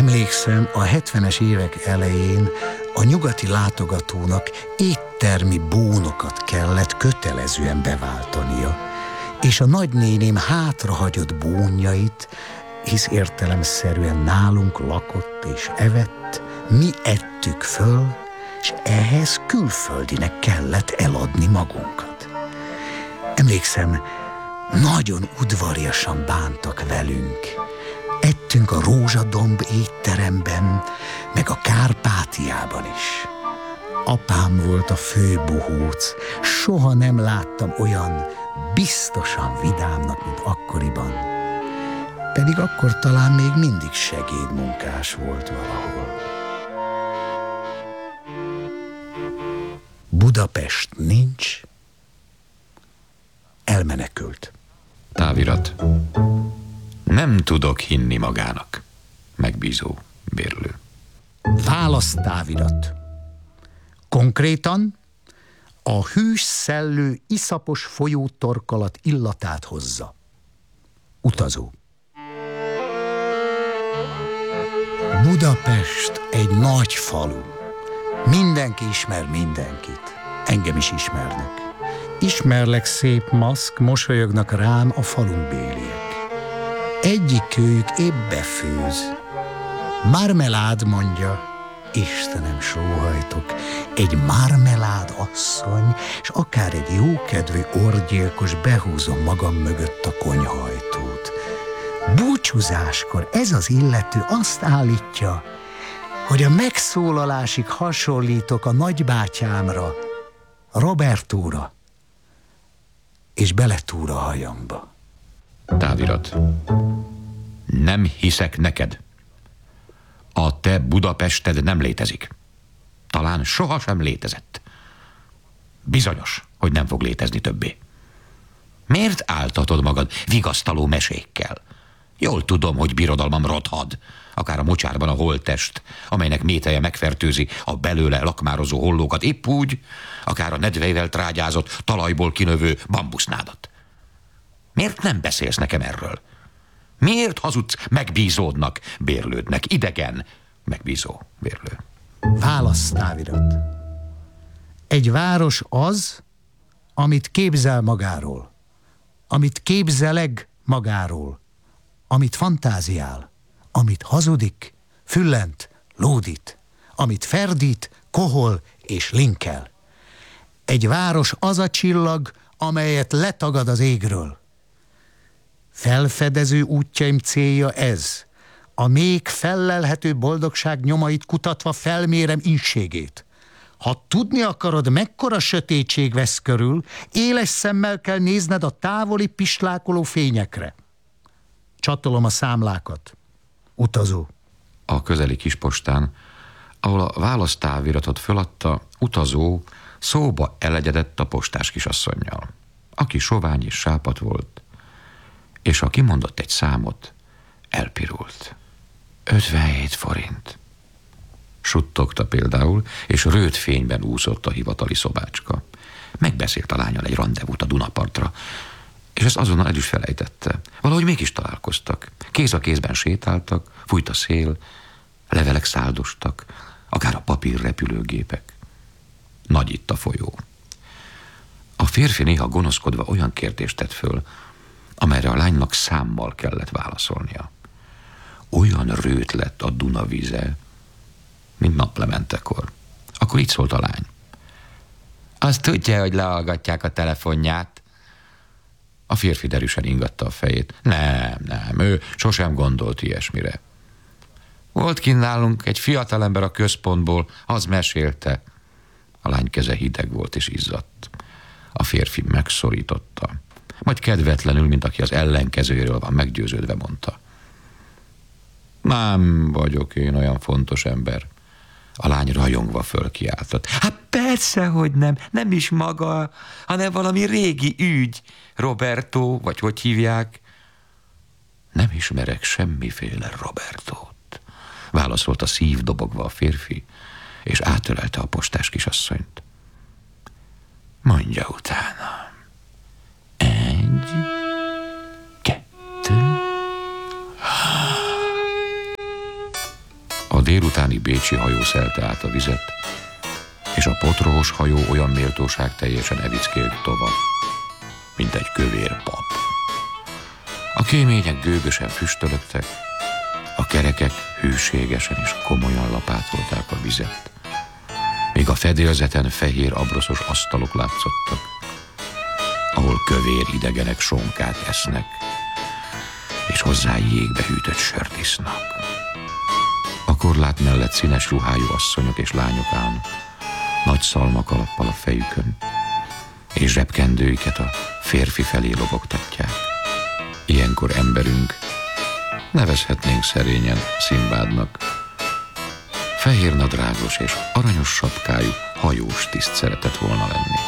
Emlékszem, a 70-es évek elején a nyugati látogatónak éttermi bónokat kellett kötelezően beváltania, és a nagynéném hátrahagyott bónjait, hisz értelemszerűen nálunk lakott és evett, mi ettük föl, és ehhez külföldinek kellett eladni magunkat. Emlékszem, nagyon udvariasan bántak velünk. Ettünk a Rózsadomb étteremben, meg a Kárpátiában is. Apám volt a fő bohóc, soha nem láttam olyan biztosan vidámnak, mint akkoriban. Pedig akkor talán még mindig segédmunkás volt valahol. Budapest nincs, elmenekült. Távirat. Nem tudok hinni magának. Megbízó bérlő. Választávirat. Konkrétan a hűs szellő iszapos folyótorkolat illatát hozza. Utazó. Budapest egy nagy falu. Mindenki ismer mindenkit. Engem is ismernek. Ismerlek szép maszk, mosolyognak rám a falunkbéliek. Egyikőjük épp befőz. Marmelád, mondja. Istenem, sóhajtok. Egy marmelád asszony, és akár egy jókedvű orgyilkos behúzom magam mögött a konyhajtót. Búcsúzáskor ez az illető azt állítja, hogy a megszólalásig hasonlítok a nagybátyámra, Robertóra, és beletúr a hajamba. Távirat. Nem hiszek neked. A te Budapested nem létezik. Talán sohasem létezett. Bizonyos, hogy nem fog létezni többé. Miért áltatod magad vigasztaló mesékkel? Jól tudom, hogy birodalmam rothad, akár a mocsárban a holttest, amelynek méteje megfertőzi a belőle lakmározó hollókat, épp úgy, akár a nedveivel trágyázott, talajból kinövő bambusznádat. Miért nem beszélsz nekem erről? Miért hazudsz megbízódnak, bérlődnek, idegen, megbízó, bérlő? Választávirat. Egy város az, amit képzel magáról, amit képzeleg magáról, amit fantáziál, amit hazudik, füllent, lódít, amit ferdít, kohol és linkel. Egy város az a csillag, amelyet letagad az égről. Felfedező útjaim célja ez. A még fellelhető boldogság nyomait kutatva felmérem ínségét. Ha tudni akarod, mekkora sötétség vesz körül, éles szemmel kell nézned a távoli pislákoló fényekre. Csatolom a számlákat. Utazó. A közeli kispostán, ahol a választáviratot föladta, utazó szóba elegyedett a postás kisasszonnyal, aki sovány és sápadt volt, és ha kimondott egy számot, elpirult. 57 forint. Suttogta például, és rőt fényben úszott a hivatali szobácska. Megbeszélt a lánnyal egy randevút a Dunapartra, és ezt azonnal el is felejtette. Valahogy mégis találkoztak. Kéz a kézben sétáltak, fújt a szél, levelek száldostak, akár a papírrepülőgépek. Nagy itt a folyó. A férfi néha gonoszkodva olyan kérdést tett föl, amelyre a lánynak számmal kellett válaszolnia. Olyan rőt lett a Duna víze, mint naplementekor. Akkor így szólt a lány. Azt tudja, hogy lehallgatják a telefonját? A férfi derűsen ingatta a fejét. Nem, ő sosem gondolt ilyesmire. Volt kint nálunk egy fiatalember a központból, az mesélte. A lány keze hideg volt és izzadt. A férfi megszorította, majd kedvetlenül, mint aki az ellenkezőjéről van meggyőződve, mondta. Nem vagyok én olyan fontos ember. A lány rajongva fölkiáltott. Hát persze, hogy nem is maga, hanem valami régi ügy. Roberto, vagy hogy hívják? Nem ismerek semmiféle Robertót, válaszolta szívdobogva a férfi, és átölelte a postás kisasszonyt. Mondja utána. 1, 2. A délutáni bécsi hajó szelte át a vizet, és a potrohos hajó olyan méltóság teljesen evickélt tovább, mint egy kövér pap. A kémények gőgösen füstölögtek, a kerekek hűségesen és komolyan lapátolták a vizet, míg a fedélzeten fehér abroszos asztalok látszottak, ahol kövér idegenek sonkát esznek, és hozzá jégbe hűtött sört isznak. A korlát mellett színes ruhájú asszonyok és lányok állnak, nagy szalmakalappal a fejükön, és zsebkendőiket a férfi felé lobogtatják. Ilyenkor emberünk, nevezhetnénk szerényen Szimbádnak, fehér nadrágos és aranyos sapkájú hajós tiszt szeretett volna lenni.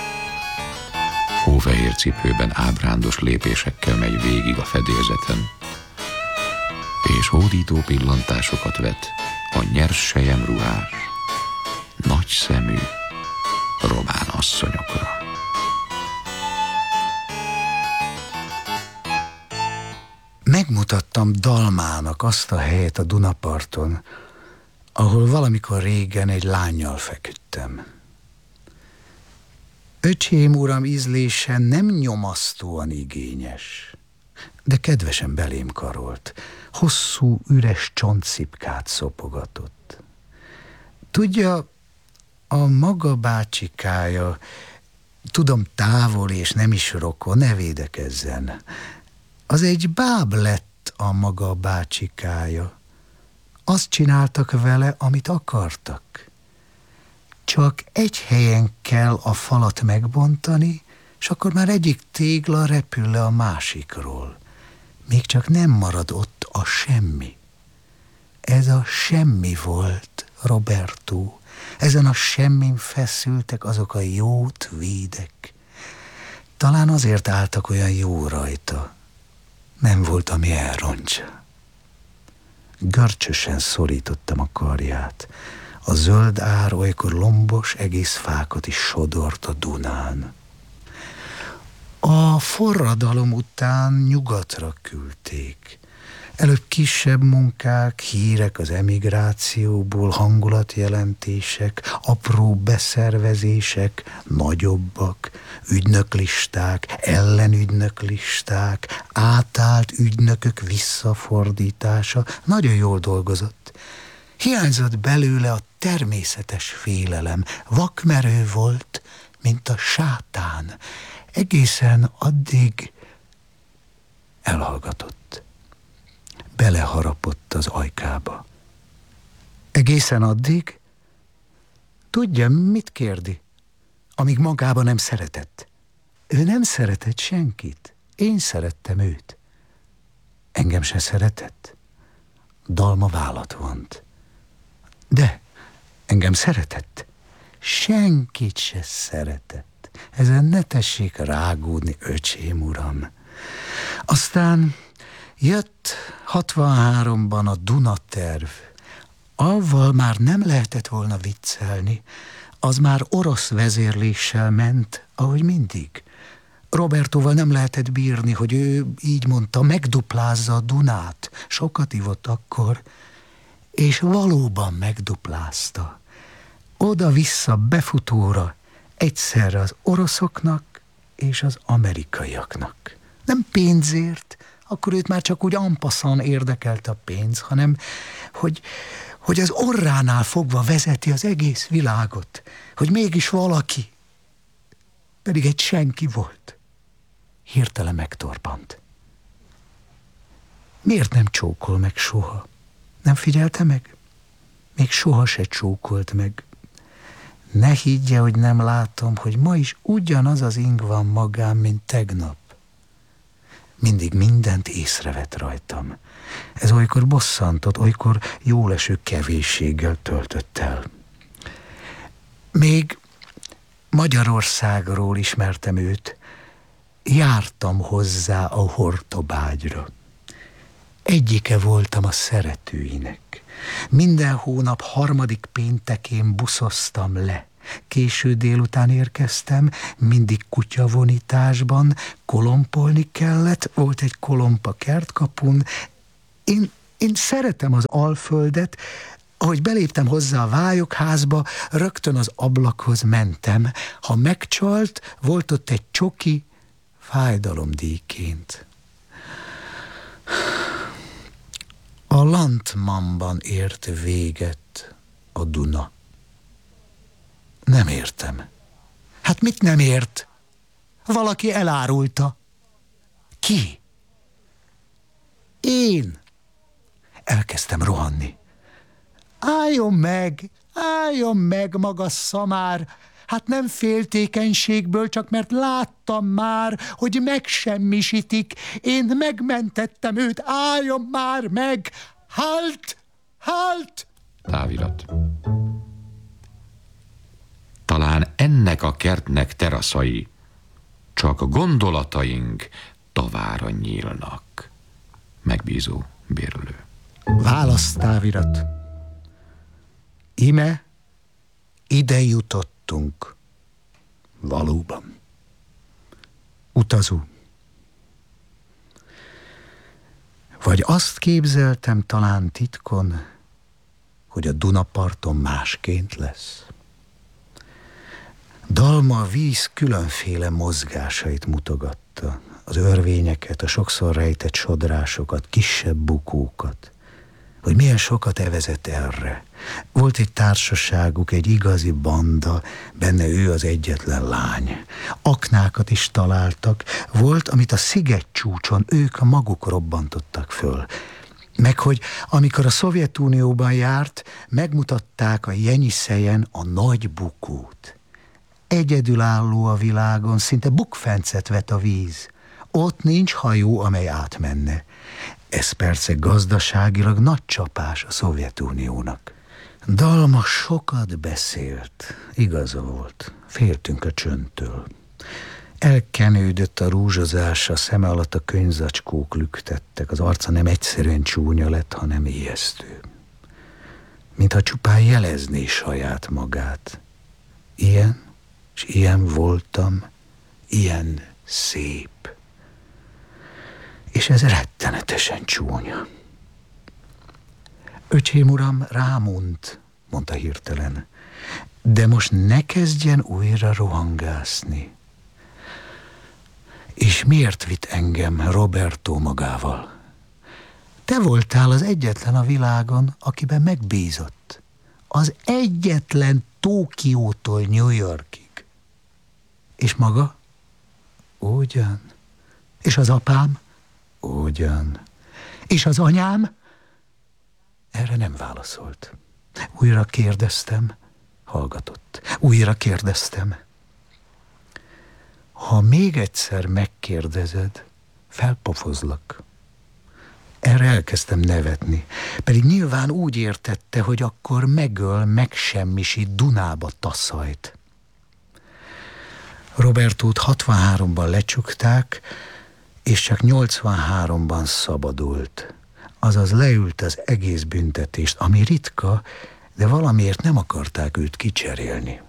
Hófehér cipőben ábrándos lépésekkel megy végig a fedélzeten, és hódító pillantásokat vet a nyers selyemruhás, nagy szemű román asszonyokra. Megmutattam Dalmának azt a helyet a Dunaparton, ahol valamikor régen egy lánnyal feküdtem. Öcsém uram ízlése nem nyomasztóan igényes, de kedvesen belém karolt, hosszú, üres csontszipkát szopogatott. Tudja, a maga bácsikája, tudom távol és nem is rokon, ne védekezzen, az egy báb lett a maga bácsikája. Azt csináltak vele, amit akartak. Csak egy helyen kell a falat megbontani, és akkor már egyik tégla repül le a másikról. Még csak nem marad ott a semmi. Ez a semmi volt, Roberto. Ezen a semmin feszültek azok a jó tweedek. Talán azért álltak olyan jó rajta. Nem volt, ami elrontsa. Görcsösen szorítottam a karját. A zöld ár olykor lombos, egész fákat is sodort a Dunán. A forradalom után nyugatra küldték. Előbb kisebb munkák, hírek az emigrációból, hangulatjelentések, apró beszervezések, nagyobbak, ügynöklisták, ellenügynöklisták, átállt ügynökök visszafordítása. Nagyon jól dolgozott. Hiányzott belőle a természetes félelem. Vakmerő volt, mint a sátán. Egészen addig elhallgatott. Beleharapott az ajkába. Egészen addig? Tudja, mit kérdi? Amíg magába nem szeretett. Ő nem szeretett senkit. Én szerettem őt. Engem se szeretett. Dalma vállat vont. De engem szeretett. Senkit se szeretett. Ezen ne tessék rágódni, öcsém uram. Aztán jött 63-ban a Dunaterv. Avval már nem lehetett volna viccelni. Az már orosz vezérléssel ment, ahogy mindig. Robertóval nem lehetett bírni, hogy ő így mondta, megduplázza a Dunát. Sokat ivott akkor, és valóban megduplázta. Oda-vissza befutóra, egyszerre az oroszoknak és az amerikaiaknak. Nem pénzért, akkor őt már csak úgy en passant érdekelte a pénz, hanem hogy az orránál fogva vezeti az egész világot, hogy mégis valaki, pedig egy senki volt. Hirtelen megtorpant. Miért nem csókol meg soha? Nem figyelte meg? Még soha se csókolt meg. Ne higgye, hogy nem látom, hogy ma is ugyanaz az ing van magám, mint tegnap. Mindig mindent észrevett rajtam. Ez olykor bosszantott, olykor jóleső kevésséggel töltött el. Még Magyarországról ismertem őt. Jártam hozzá a Hortobágyra. Egyike voltam a szeretőinek. Minden hónap 3. péntekén buszoztam le. Késő délután érkeztem, mindig kutyavonításban, kolompolni kellett, volt egy kolomb a kertkapun. Én szeretem az Alföldet, Ahogy beléptem hozzá a vályokházba, rögtön az ablakhoz mentem. Ha megcsalt, volt ott egy csoki fájdalomdíjként. A Lantmanban ért véget a Duna. Nem értem. Hát mit nem ért? Valaki elárulta. Ki? Én. Elkezdtem rohanni. Álljon meg, maga szamár! Hát nem féltékenységből, csak mert láttam már, hogy megsemmisítik. Én megmentettem őt, álljon már meg! Halt! Távirat. Talán ennek a kertnek teraszai, csak gondolataink tavára nyílnak. Megbízó bérlő. Választávirat. Ime ide jutottunk. Valóban. Utazó. Vagy azt képzeltem talán titkon, hogy a Dunaparton másként lesz. Dalma a víz különféle mozgásait mutogatta. Az örvényeket, a sokszor rejtett sodrásokat, kisebb bukókat. Hogy milyen sokat evezett erre. Volt egy társaságuk, egy igazi banda, benne ő az egyetlen lány. Aknákat is találtak, volt, amit a szigetcsúcson ők maguk robbantottak föl. Meg hogy amikor a Szovjetunióban járt, megmutatták a Jenyiszejen a nagy bukót. Egyedülálló a világon, szinte bukfencet vet a víz. Ott nincs hajó, amely átmenne. Ez persze gazdaságilag nagy csapás a Szovjetuniónak. Dalma sokat beszélt, igaza volt, féltünk a csöndtől. Elkenődött a rúzsozása, szeme alatt a könyvzacskók lüktettek, az arca nem egyszerűen csúnya lett, hanem ijesztő. Mintha csupán jelezné saját magát. Ilyen, és ilyen voltam, ilyen szép. És ez rettenetesen csúnya. Öcsém uram, rámunt, mondta hirtelen, de most ne kezdjen újra rohangászni. És miért vitt engem Roberto magával? Te voltál az egyetlen a világon, akiben megbízott. Az egyetlen Tokiótól New Yorkig. És maga? Ugyan. És az apám? Ugyan. És az anyám? Erre nem válaszolt. Újra kérdeztem, hallgatott. Újra kérdeztem. Ha még egyszer megkérdezed, felpofozlak. Erre elkezdtem nevetni, pedig nyilván úgy értette, hogy akkor megöl, megsemmisít, Dunába taszajt. Robertót 63-ban lecsukták, és csak 83-ban szabadult. Azaz leült az egész büntetést, ami ritka, de valamiért nem akarták őt kicserélni.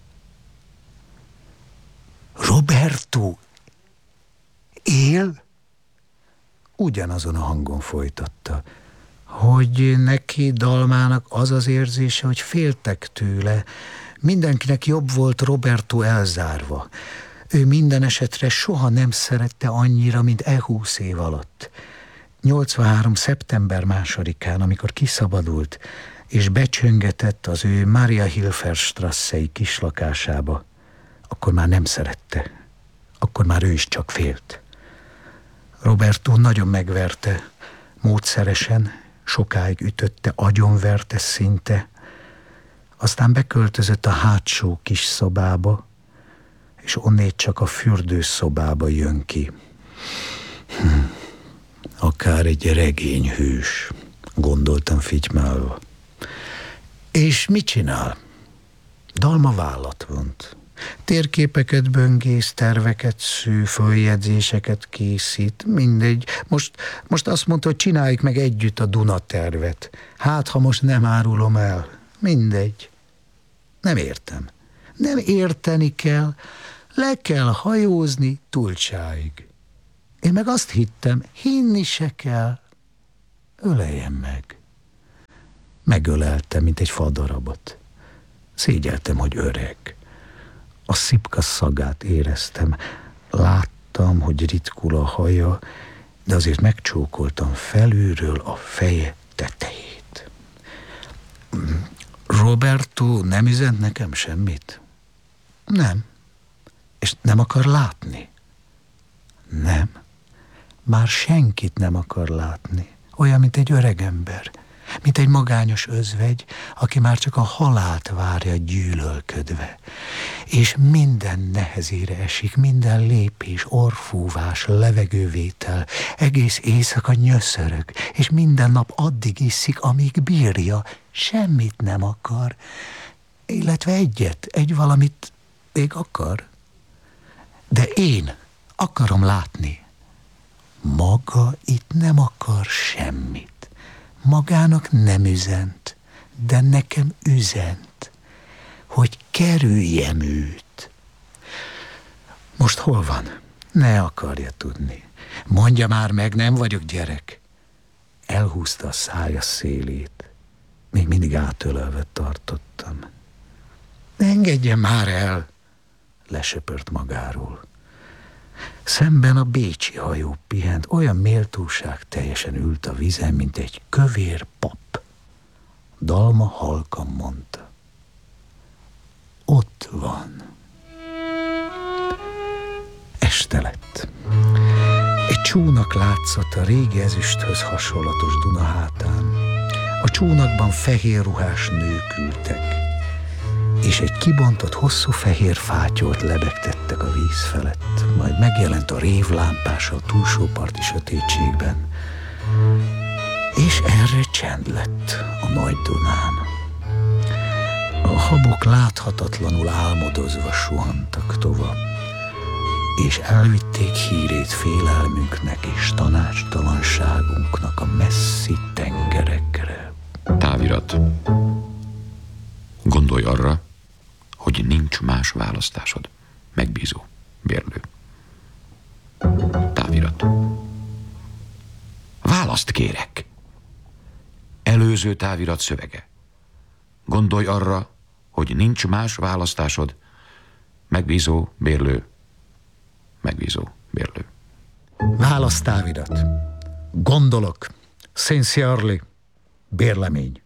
Roberto él? Ugyanazon a hangon folytatta, hogy neki, Dalmának az az érzése, hogy féltek tőle. Mindenkinek jobb volt Roberto elzárva. Ő minden esetre soha nem szerette annyira, mint 20 év alatt. 83. szeptember 2-án, amikor kiszabadult, és becsöngetett az ő Maria Hilferstrasszei kislakásába, akkor már nem szerette. Akkor már ő is csak félt. Roberto nagyon megverte, módszeresen, sokáig ütötte, agyonverte szinte, aztán beköltözött a hátsó kis szobába, és onnét csak a fürdőszobába jön ki. Akár egy regényhős, gondoltam fitymálva. És mit csinál? Dalma vállat vont. Térképeket böngész, terveket sző, följegyzéseket készít, mindegy. Most azt mondta, hogy csináljuk meg együtt a Duna tervet. Hát, ha most nem árulom el. Mindegy. Nem értem. Nem érteni kell. Le kell hajózni Tulcsáig. Én meg azt hittem, hinni se kell. Öleljen meg. Megölelte, mint egy fadarabot. Szégyeltem, hogy öreg. A szipka szagát éreztem. Láttam, hogy ritkul a haja, de azért megcsókoltam felülről a feje tetejét. Roberto nem üzent nekem semmit? Nem. És nem akar látni? Nem. Már senkit nem akar látni. Olyan, mint egy öreg ember. Mint egy magányos özvegy, aki már csak a halált várja gyűlölködve. És minden nehezére esik, minden lépés, orrfúvás, levegővétel, egész éjszaka nyöszörög, és minden nap addig iszik, amíg bírja, semmit nem akar, illetve egy valamit még akar. De én akarom látni. Maga itt nem akar semmit. Magának nem üzent, de nekem üzent, hogy kerüljem őt. Most hol van? Ne akarja tudni. Mondja már meg, nem vagyok gyerek. Elhúzta a szája szélét. Még mindig átölelve tartottam. Ne engedjen már el, lesöpört magáról. Szemben a bécsi hajó pihent, olyan méltóság teljesen ült a vízen, mint egy kövér pap. Dalma halkan mondta. Ott van. Este lett. Egy csónak látszott a régi ezüsthöz hasonlatos Duna hátán. A csónakban fehér ruhás nők ültek, és egy kibontott hosszú fehér fátyolt lebegtettek a víz felett, majd megjelent a révlámpása a túlsó parti sötétségben, és erre csend lett a nagy Dunán. A habok láthatatlanul álmodozva suhantak tovább, és elvitték hírét félelmünknek és tanácstalanságunknak a messzi tengerekre. Távirat. Gondolj arra, hogy nincs más választásod. Megbízó. Bérlő. Távirat. Választ kérek. Előző távirat szövege. Gondolj arra, hogy nincs más választásod. Megbízó. Bérlő. Megbízó. Bérlő. Válasz távirat. Gondolok. Sincerely. Bérlemény.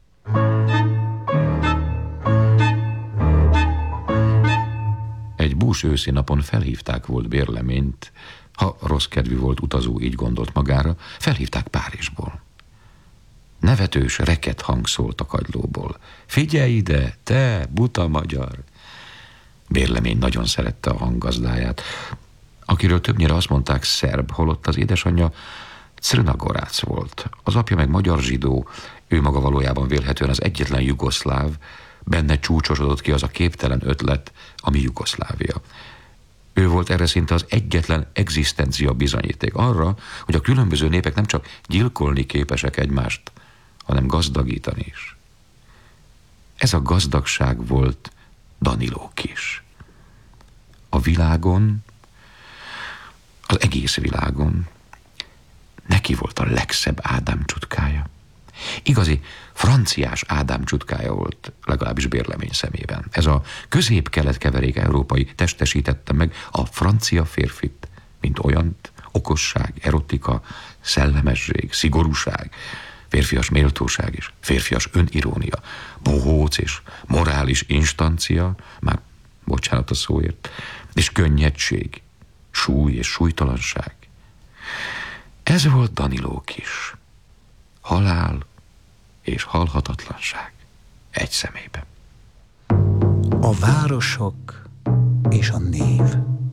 Egy bús őszi napon felhívták volt Bérleményt, ha rossz kedvű volt utazó, így gondolt magára, felhívták Párizsból. Nevetős reket hang szólt a kagylóból. Figyelj ide, te, buta magyar! Bérlemény nagyon szerette a hanggazdáját, akiről többnyire azt mondták szerb, holott az édesanyja Crnagorác volt. Az apja meg magyar zsidó, ő maga valójában vélhetően az egyetlen jugoszláv, benne csúcsosodott ki az a képtelen ötlet, ami Jugoszlávia. Ő volt erre szinte az egyetlen egzisztencia bizonyíték arra, hogy a különböző népek nem csak gyilkolni képesek egymást, hanem gazdagítani is. Ez a gazdagság volt Danilók is. A világon, az egész világon neki volt a legszebb Ádám csutkája. Igazi franciás Ádám csutkája volt, legalábbis Bérlemény szemében. Ez a közép-kelet keverék európai testesítette meg a francia férfit, mint olyant, okosság, erotika, szellemesség, szigorúság, férfias méltóság és férfias önirónia, bohóc és morális instancia, már bocsánat a szóért, és könnyedség, súly és súlytalanság. Ez volt Danilók is. Halál és halhatatlanság egy személyben. A városok és a név.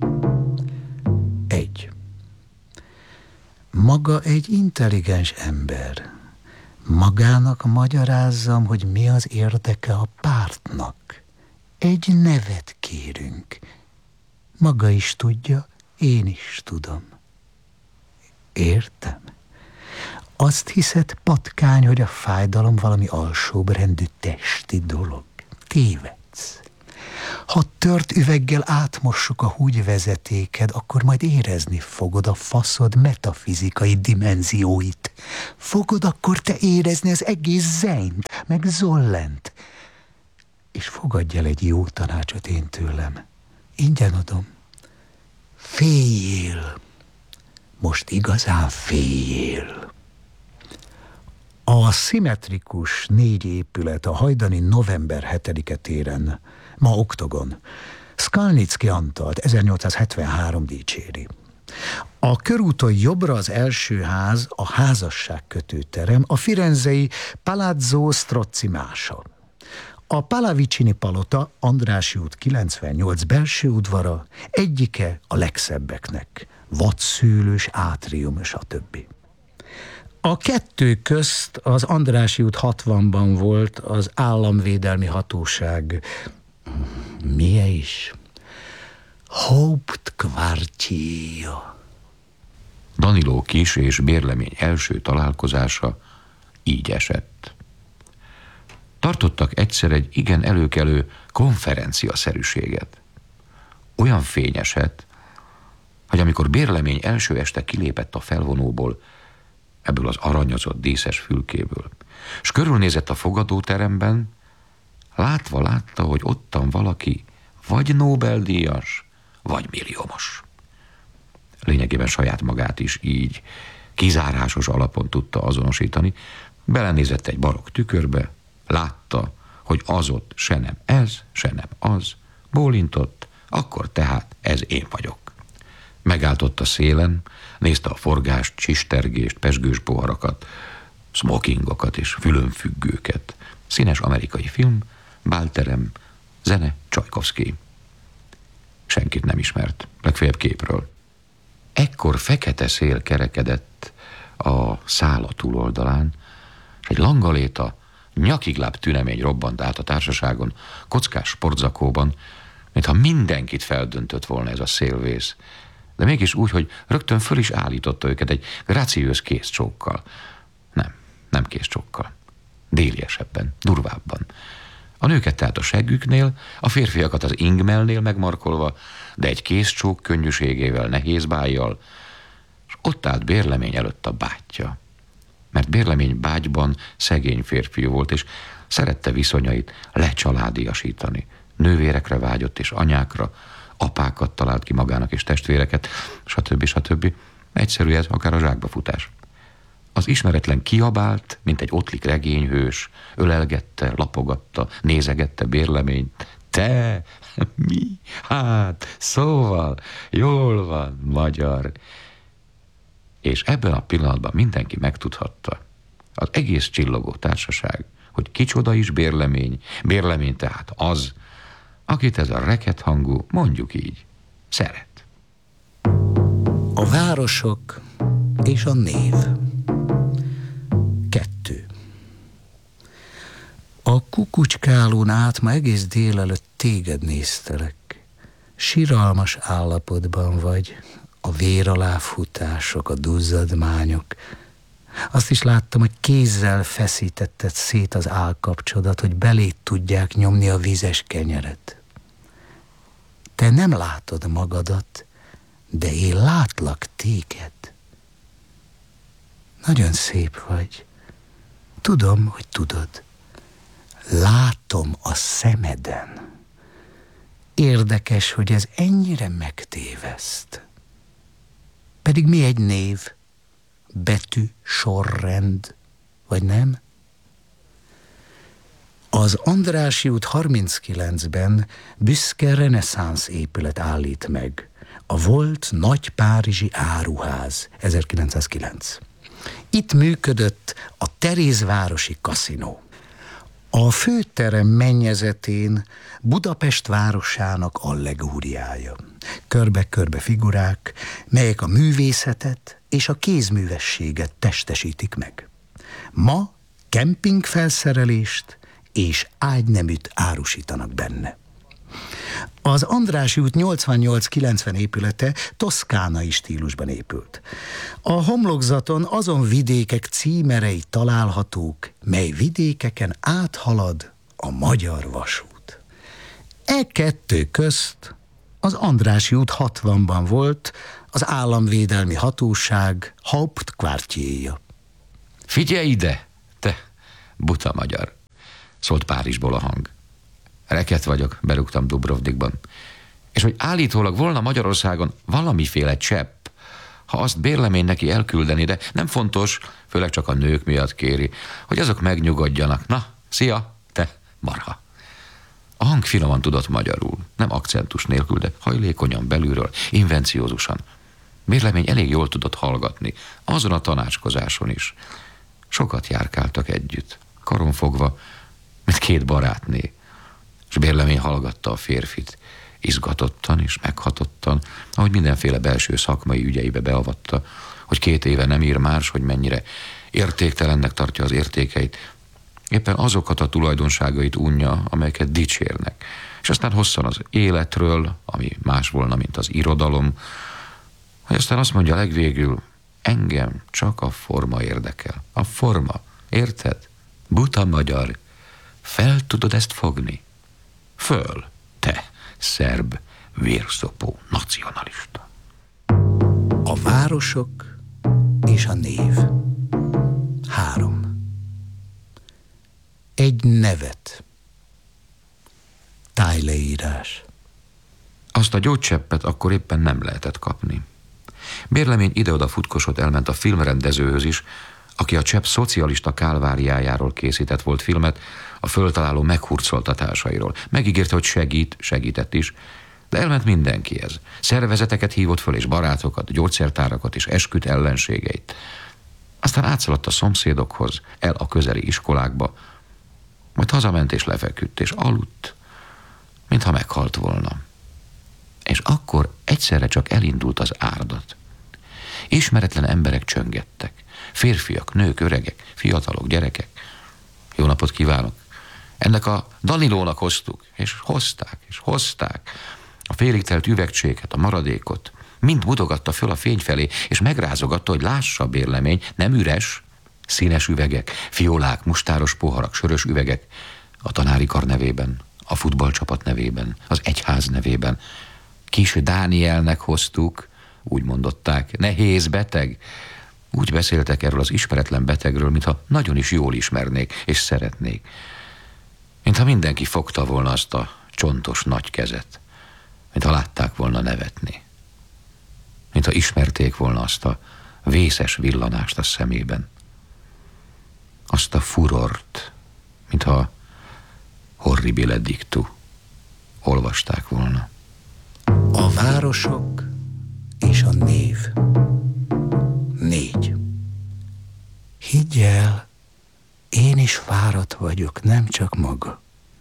1. Maga egy intelligens ember. Magának magyarázzam, hogy mi az érdeke a pártnak. Egy nevet kérünk. Maga is tudja, én is tudom. Értem? Azt hiszed, patkány, hogy a fájdalom valami alsóbbrendű testi dolog. Tévedsz. Ha tört üveggel átmossuk a húgyvezetéked, akkor majd érezni fogod a faszod metafizikai dimenzióit. Fogod akkor te érezni az egész zenyt, meg zollent. És fogadj el egy jó tanácsot én tőlem. Ingyen adom. Féljél. Most igazán féljél. A szimmetrikus 4 épület a hajdani november 7-e téren, ma Oktogon, Skalnicki Antalt 1873 dicséri. A körúton jobbra az első ház, a házasságkötőterem, a firenzei Palazzo Strozzi mása. A Pallavicini palota, Andrássy út 98 belső udvara, egyike a legszebbeknek, vadszőlős átrium, stb. A kettő közt az Andrássy út 60-ban volt az államvédelmi hatóság, milyen is? Hauptkvartier. Daniló Kiss és Bérlemény első találkozása így esett. Tartottak egyszer egy igen előkelő konferenciaszerűséget. Olyan fényeset, hogy amikor Bérlemény első este kilépett a felvonóból, ebből az aranyozott díszes fülkéből, s körülnézett a fogadóteremben, látta, hogy ottan valaki vagy Nobel-díjas, vagy milliómos. Lényegében saját magát is így kizárásos alapon tudta azonosítani, belenézett egy barokk tükörbe, látta, hogy az ott se nem ez, se nem az, bólintott, akkor tehát ez én vagyok. Megállt ott a szélen, nézte a forgást, csistergést, pezsgős poharakat, smokingokat és fülönfüggőket. Színes amerikai film, bálterem, zene, Csajkovszky. Senkit nem ismert, legfeljebb képről. Ekkor fekete szél kerekedett a szála túloldalán, és egy langaléta, nyakigláb tünemény robbant át a társaságon, kockás sportzakóban, mintha mindenkit feldöntött volna ez a szélvész, de mégis úgy, hogy rögtön föl is állította őket egy gráciős kézcsókkal. Nem kézcsókkal. Déliesebben, durvábban. A nőket tehát a seggüknél, a férfiakat az ingmelnél megmarkolva, de egy kézcsók könnyűségével, nehéz bájjal, és ott állt Bérlemény előtt a bátyja. Mert Bérlemény bágyban szegény férfiú volt, és szerette viszonyait lecsaládiasítani. Nővérekre vágyott és anyákra, apákat talált ki magának és testvéreket, stb. Egyszerű ez, akár a zsákba futás. Az ismeretlen kiabált, mint egy ottlik regényhős, ölelgette, lapogatta, nézegette Bérleményt. Te? Mi? Hát, szóval, jól van, magyar. És ebben a pillanatban mindenki megtudhatta, az egész csillogó társaság, hogy kicsoda is Bérlemény, Bérlemény tehát az, akit ez a rekethangú, mondjuk így, szeret. A városok és a név. 2. A kukucskálón át ma egész délelőtt téged néztelek. Siralmas állapotban vagy, a véraláfutások, a duzzadmányok. Azt is láttam, hogy kézzel feszítetted szét az állkapcsodat, hogy belét tudják nyomni a vizes kenyeret. Te nem látod magadat, de én látlak téged. Nagyon szép vagy. Tudom, hogy tudod. Látom a szemeden. Érdekes, hogy ez ennyire megtéveszt. Pedig mi egy név? Betű, sorrend, vagy nem? Az Andrássy út 39-ben büszke reneszánsz épület állít meg. A volt nagy párizsi áruház, 1909. Itt működött a Terézvárosi kaszinó. A főterem mennyezetén Budapest városának allegóriája. Körbe-körbe figurák, melyek a művészetet és a kézművességet testesítik meg. Ma kempingfelszerelést és ágyneműt árusítanak benne. Az Andrássy út 88-90 épülete toszkánai stílusban épült. A homlokzaton azon vidékek címerei találhatók, mely vidékeken áthalad a magyar vasút. kettő közt az Andrássy út 60-ban volt az államvédelmi hatóság Hauptquartierja. Figyelj ide, te buta magyar, szólt Párizsból a hang. Reket vagyok, berúgtam Dubrovnikban. És hogy állítólag volna Magyarországon valamiféle csepp, ha azt bérlemény neki elküldeni, de nem fontos, főleg csak a nők miatt kéri, hogy azok megnyugodjanak. Na, szia, te marha. A hang finoman tudott magyarul, nem akcentus nélkül, de hajlékonyan belülről, invenciózusan. Bérlemény elég jól tudott hallgatni, azon a tanácskozáson is. Sokat járkáltak együtt, karonfogva, mint két barátné. És Bérlemény hallgatta a férfit, izgatottan és meghatottan, ahogy mindenféle belső szakmai ügyeibe beavatta, hogy 2 éve nem ír más, hogy mennyire értéktelennek tartja az értékeit, éppen azokat a tulajdonságait unja, amelyeket dicsérnek. És aztán hosszan az életről, ami más volna, mint az irodalom, hogy aztán azt mondja legvégül, engem csak a forma érdekel. A forma, érted? Buta magyar, fel tudod ezt fogni? Föl, te szerb, vérszopó, nacionalista. A városok és a név. 3. Egy nevet. Tájleírás. Azt a gyógycseppet akkor éppen nem lehetett kapni. Bérlemény ide-oda futkosott, elment a filmrendezőhöz is, aki a csepp szocialista kálváriájáról készített volt filmet, a föltaláló meghurcoltatásairól. Megígérte, hogy segített is, de elment mindenkihez. Szervezeteket hívott föl, és barátokat, gyógyszertárakat és esküdt ellenségeit. Aztán átszaladt a szomszédokhoz, el a közeli iskolákba, majd hazament és lefeküdt, és aludt, mintha meghalt volna. És akkor egyszerre csak elindult az árdat. Ismeretlen emberek csöngettek. Férfiak, nők, öregek, fiatalok, gyerekek. Jó napot kívánok! Ennek a Danilónak hoztuk, és hozták. A félig telt üvegcséket, a maradékot. Mind mutogatta föl a fény felé, és megrázogatta, hogy lássa a Bérlemény, nem üres, színes üvegek, fiolák, mustáros poharak, sörös üvegek, a tanári kar nevében, a futballcsapat nevében, az egyház nevében. Kis Dánielnek hoztuk, úgy mondották, nehéz beteg. Úgy beszéltek erről az ismeretlen betegről, mintha nagyon is jól ismernék és szeretnék. Mintha mindenki fogta volna azt a csontos nagy kezet, mintha látták volna nevetni. Mintha ismerték volna azt a vészes villanást a szemében. Azt a furort, mintha horribile dictu olvasták volna. A városok és a név. 4. Higgy el, én is fáradt vagyok, nem csak maga.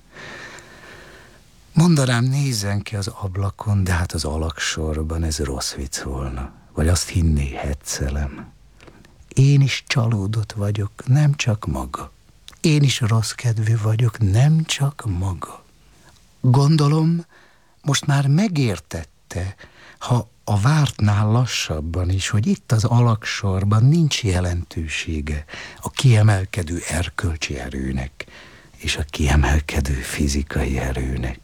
Mondanám, nézzen ki az ablakon, de hát az alaksorban ez rossz vicc volna. Vagy azt hinné, hetszelem. Én is csalódott vagyok, nem csak maga. Én is rossz kedvű vagyok, nem csak maga. Gondolom, most már megértette, ha a vártnál lassabban is, hogy itt az alaksorban nincs jelentősége a kiemelkedő erkölcsi erőnek és a kiemelkedő fizikai erőnek.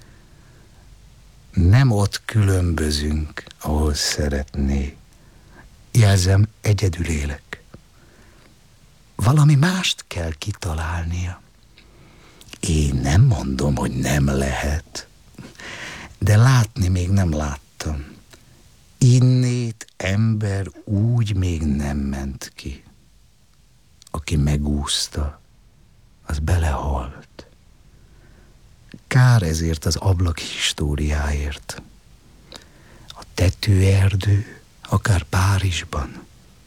Nem ott különbözünk, ahol szeretné. Jelzem, egyedül élek. Valami mást kell kitalálnia. Én nem mondom, hogy nem lehet, de látni még nem láttam. Innét ember úgy még nem ment ki. Aki megúszta, az belehalt. Kár ezért az ablak históriáért. A tetőerdő, akár Párizsban.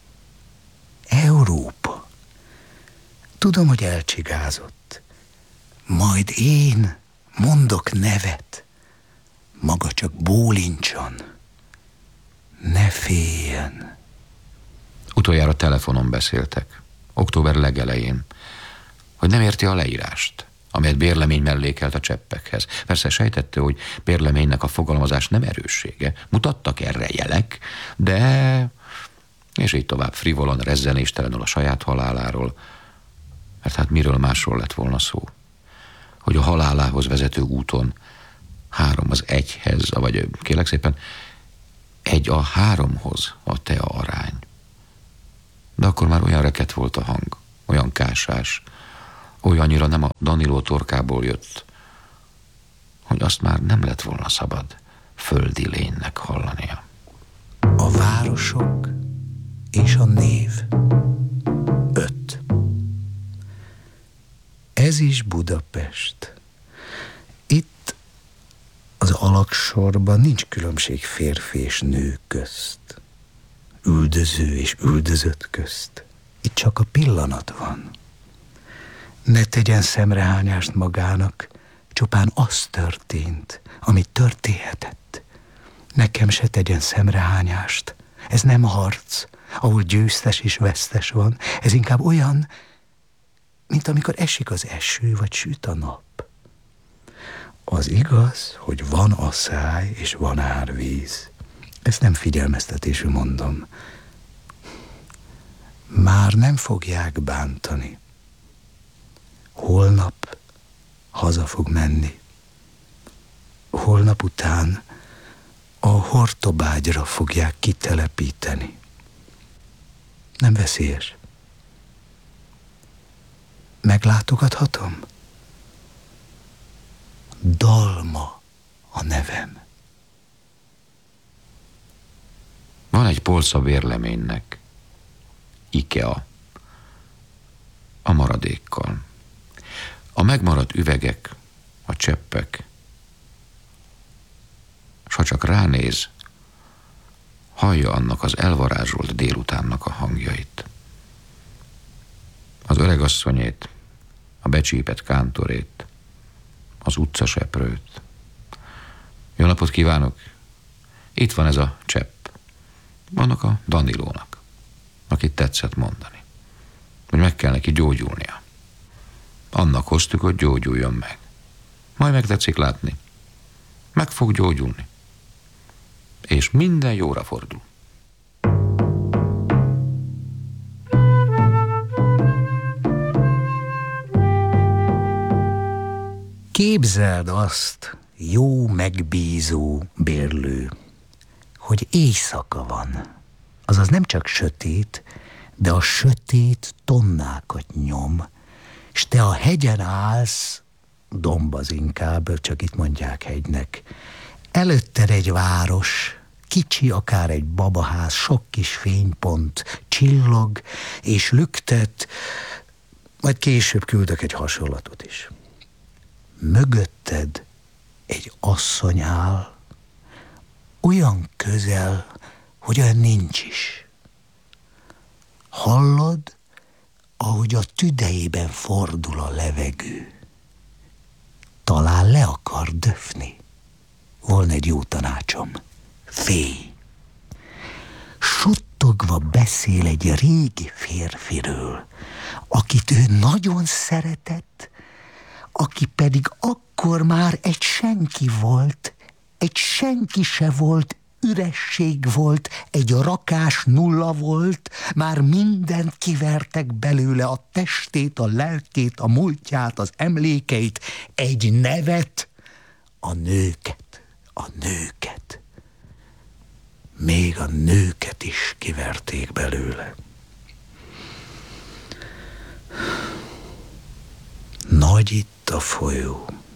Európa. Tudom, hogy elcsigázott. Majd én mondok nevet. Maga csak bólincson. Ne féljen. Utoljára telefonon beszéltek, október legelején, hogy nem érti a leírást, amelyet Bérlemény mellékelt a cseppekhez. Persze sejtette, hogy Bérleménynek a fogalmazás nem erőssége, mutattak erre jelek, de... és így tovább frivolon, rezzenéstelenül a saját haláláról, mert hát miről másról lett volna szó, hogy a halálához vezető úton 3 az 1-hez, vagy kérlek szépen, 1 a 3-hoz a tea arány. De akkor már olyan reket volt a hang, olyan kásás, olyannyira nem a Daniló torkából jött, hogy azt már nem lett volna szabad földi lénynek hallania. A városok és a név. 5. Ez is Budapest. Itt az alaksorban nincs különbség férfi és nő közt, üldöző és üldözött közt. Itt csak a pillanat van. Ne tegyen szemrehányást magának, csupán az történt, ami történhetett. Nekem se tegyen szemrehányást. Ez nem harc, ahol győztes és vesztes van. Ez inkább olyan, mint amikor esik az eső, vagy süt a nap. Az igaz, hogy van asszály és van árvíz. Ezt nem figyelmeztetésül mondom. Már nem fogják bántani. Holnap haza fog menni. Holnap után a Hortobágyra fogják kitelepíteni. Nem veszélyes. Meglátogathatom? Dalma a nevem. Van egy polca vérleménynek, IKEA, a maradékkal. A megmaradt üvegek, a cseppek, s ha csak ránéz, hallja annak az elvarázsolt délutánnak a hangjait. Az öregasszonyét, a becsípett kántorét, az utcaseprőt. Jó napot kívánok! Itt van ez a csepp. Annak a Danilónak, akit tetszett mondani, hogy meg kell neki gyógyulnia. Annak hoztuk, hogy gyógyuljon meg. Majd megtetszik látni. Meg fog gyógyulni. És minden jóra fordul. Képzeld azt, jó megbízó bérlő, hogy éjszaka van. Azaz nem csak sötét, de a sötét tonnákat nyom, s te a hegyen állsz, domb az inkább, csak itt mondják hegynek. Előtted egy város, kicsi, akár egy babaház, sok kis fénypont, csillog és lüktet, majd később küldök egy hasonlatot is. Mögötted egy asszony áll, olyan közel, hogy olyan nincs is. Hallod, ahogy a tüdejében fordul a levegő. Talán le akar döfni. Volna egy jó tanácsom. Félj! Suttogva beszél egy régi férfiről, akit ő nagyon szeretett, aki pedig akkor már egy senki volt, egy senki se volt, üresség volt, egy rakás nulla volt, már mindent kivertek belőle, a testét, a lelkét, a múltját, az emlékeit, egy nevet, a nőket, a nőket. Még a nőket is kiverték belőle. Nagy itt a folyó.